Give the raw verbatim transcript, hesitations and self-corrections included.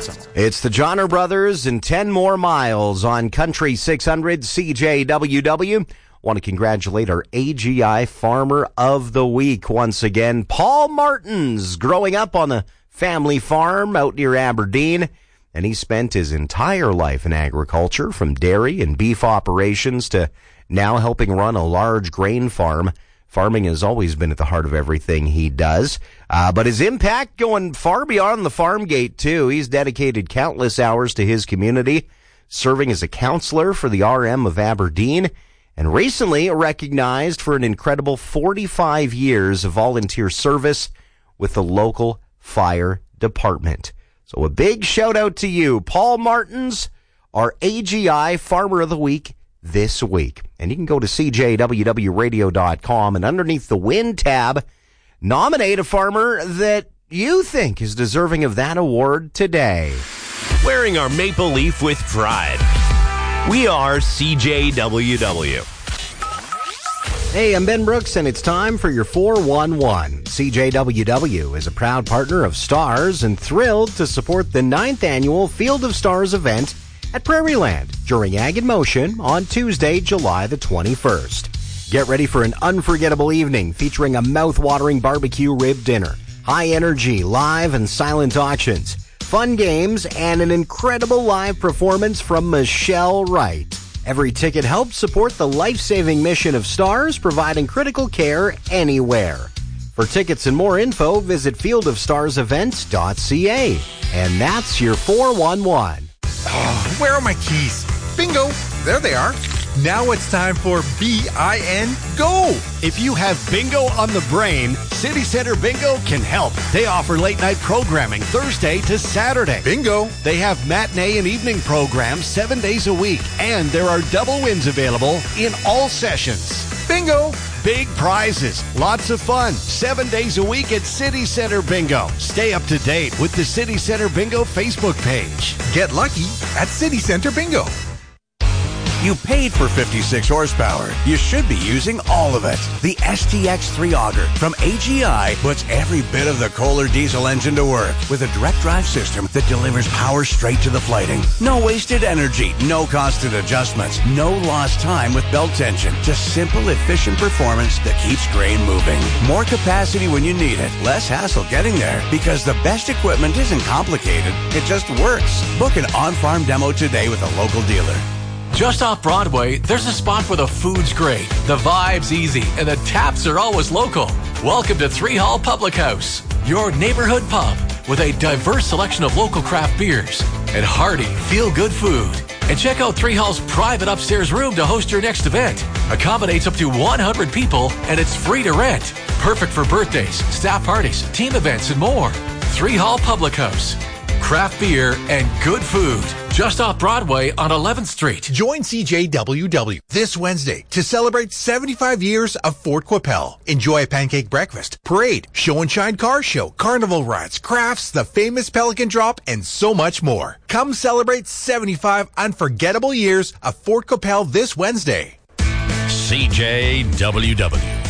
It's the Johnner Brothers and ten more miles on Country six hundred C J W W. Want to congratulate our A G I Farmer of the Week once again, Paul Martins, growing up on a family farm out near Aberdeen, and he spent his entire life in agriculture, from dairy and beef operations to now helping run a large grain farm. Farming has always been at the heart of everything he does, uh, but his impact going far beyond the farm gate, too. He's dedicated countless hours to his community, serving as a counselor for the R M of Aberdeen, and recently recognized for an incredible forty-five years of volunteer service with the local fire department. So a big shout out to you, Paul Martins, our A G I Farmer of the Week this week. And you can go to C J W W radio dot com and underneath the Win tab, nominate a farmer that you think is deserving of that award today. Wearing our maple leaf with pride. We are C J W W. Hey, I'm Ben Brooks, and it's time for your four one one. C J W W is a proud partner of Stars and thrilled to support the ninth annual Field of Stars event at Prairieland during Ag in Motion on Tuesday, July the twenty-first. Get ready for an unforgettable evening featuring a mouth-watering barbecue rib dinner, high-energy live and silent auctions, fun games, and an incredible live performance from Michelle Wright. Every ticket helps support the life-saving mission of Stars, providing critical care anywhere. For tickets and more info, visit field of stars events dot c a. And that's your four one one. Oh, where are my keys? Bingo! There they are. Now it's time for B I N Go! If you have bingo on the brain, City Center Bingo can help. They offer late-night programming Thursday to Saturday. Bingo! They have matinee and evening programs seven days a week, and there are double wins available in all sessions. Bingo! Big prizes, lots of fun, seven days a week at City Center Bingo. Stay up to date with the City Center Bingo Facebook page. Get lucky at City Center Bingo. You paid for fifty-six horsepower. You should be using all of it. The S T X three Auger from A G I puts every bit of the Kohler diesel engine to work with a direct drive system that delivers power straight to the flighting. No wasted energy, no constant adjustments, no lost time with belt tension. Just simple, efficient performance that keeps grain moving. More capacity when you need it, less hassle getting there, because the best equipment isn't complicated. It just works. Book an on-farm demo today with a local dealer. Just off Broadway, there's a spot where the food's great, the vibe's easy, and the taps are always local. Welcome to Three Hall Public House, your neighborhood pub with a diverse selection of local craft beers and hearty, feel-good food. And check out Three Hall's private upstairs room to host your next event. Accommodates up to one hundred people, and it's free to rent. Perfect for birthdays, staff parties, team events, and more. Three Hall Public House. Craft beer and good food. Just off Broadway on eleventh Street. Join C J W W this Wednesday to celebrate seventy-five years of Fort Qu'Appelle. Enjoy a pancake breakfast, parade, show and shine car show, carnival rides, crafts, the famous Pelican Drop, and so much more. Come celebrate seventy-five unforgettable years of Fort Qu'Appelle this Wednesday. C J W W.